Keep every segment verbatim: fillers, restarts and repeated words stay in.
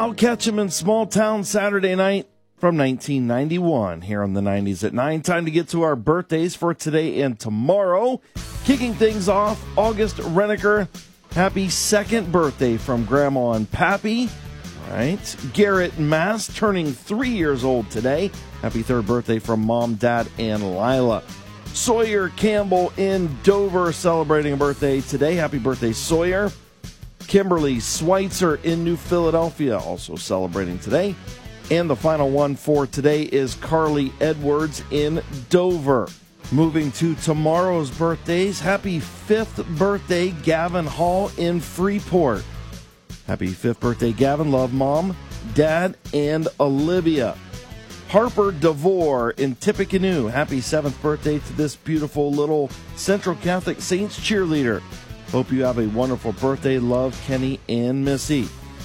I'll catch him in Small Town Saturday night from nineteen ninety-one here on the nineties at nine. Time to get to our birthdays for today and tomorrow. Kicking things off, August Reniker. Happy second birthday from Grandma and Pappy. All right. Garrett Mass turning three years old today. Happy third birthday from Mom, Dad, and Lila. Sawyer Campbell in Dover celebrating a birthday today. Happy birthday, Sawyer. Kimberly Schweitzer in New Philadelphia also celebrating today. And the final one for today is Carly Edwards in Dover. Moving to tomorrow's birthdays, happy fifth birthday, Gavin Hall in Freeport. Happy fifth birthday, Gavin. Love Mom, Dad, and Olivia. Harper DeVore in Tippecanoe. Happy seventh birthday to this beautiful little Central Catholic Saints cheerleader. Hope you have a wonderful birthday. Love, Kenny and Missy.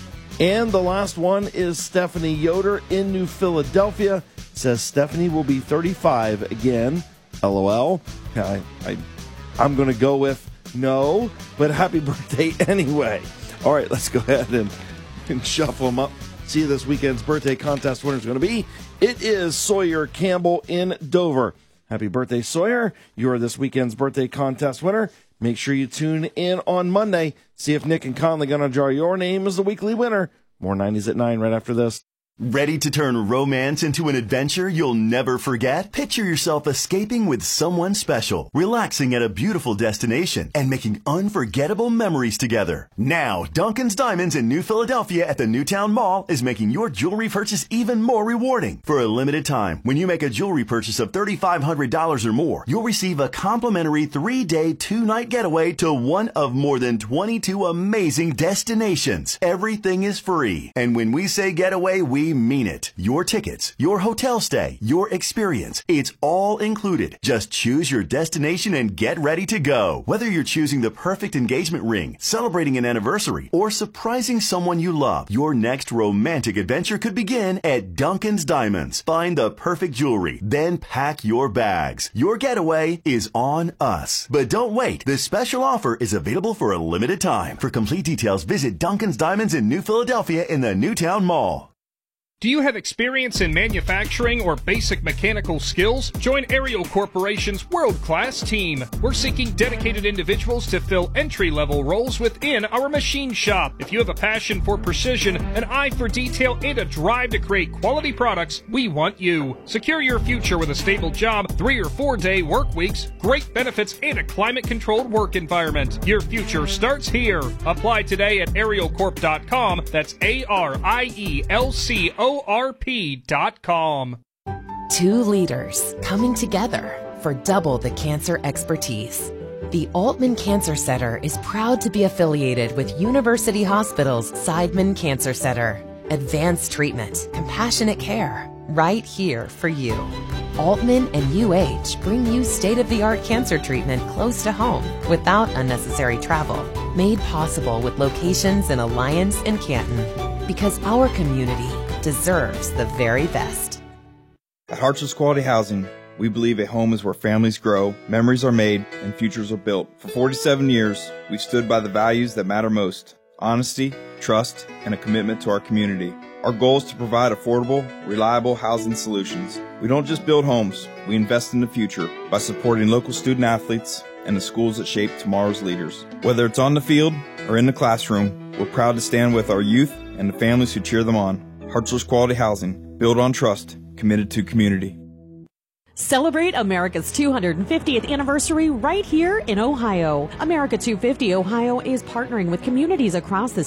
And the last one is Stephanie Yoder in New Philadelphia. Says Stephanie will be thirty-five again. LOL. I, I, I'm going to go with no, but happy birthday anyway. All right, let's go ahead and, and shuffle them up. See who this weekend's birthday contest winner is going to be. It is Sawyer Campbell in Dover. Happy birthday, Sawyer. You are this weekend's birthday contest winner. Make sure you tune in on Monday. See if Nick and Conley going to draw your name as the weekly winner. More nineties at nine right after this. Ready to turn romance into an adventure you'll never forget? Picture yourself escaping with someone special, relaxing at a beautiful destination, and making unforgettable memories together. Now, Duncan's Diamonds in New Philadelphia at the Newtown Mall is making your jewelry purchase even more rewarding. For a limited time, when you make a jewelry purchase of three thousand five hundred dollars or more, you'll receive a complimentary three-day, two-night getaway to one of more than twenty-two amazing destinations. Everything is free. And when we say getaway, we We mean it. Your tickets, your hotel stay, your experience, it's all included. Just choose your destination and get ready to go. Whether you're choosing the perfect engagement ring, celebrating an anniversary, or surprising someone you love, your next romantic adventure could begin at Duncan's Diamonds. Find the perfect jewelry, then pack your bags. Your getaway is on us. But don't wait. This special offer is available for a limited time. For complete details, visit Duncan's Diamonds in New Philadelphia in the Newtown Mall. Do you have experience in manufacturing or basic mechanical skills? Join Ariel Corporation's world-class team. We're seeking dedicated individuals to fill entry-level roles within our machine shop. If you have a passion for precision, an eye for detail, and a drive to create quality products, we want you. Secure your future with a stable job, three or four-day work weeks, great benefits, and a climate-controlled work environment. Your future starts here. Apply today at ariel corp dot com. That's A R I E L C O O R P dot com. Two leaders coming together for double the cancer expertise. The Altman Cancer Center is proud to be affiliated with University Hospital's Seidman Cancer Center. Advanced treatment, compassionate care, right here for you. Altman and U H bring you state-of-the-art cancer treatment close to home without unnecessary travel. Made possible with locations in Alliance and Canton. Because our community deserves the very best. At Hartsville's Quality Housing, we believe a home is where families grow, memories are made, and futures are built. For forty-seven years, we've stood by the values that matter most: honesty, trust, and a commitment to our community. Our goal is to provide affordable, reliable housing solutions. We don't just build homes, we invest in the future by supporting local student athletes and the schools that shape tomorrow's leaders. Whether it's on the field or in the classroom, we're proud to stand with our youth and the families who cheer them on. Hartsville's Quality Housing, built on trust, committed to community. Celebrate America's two hundred fiftieth anniversary right here in Ohio. America two fifty Ohio is partnering with communities across the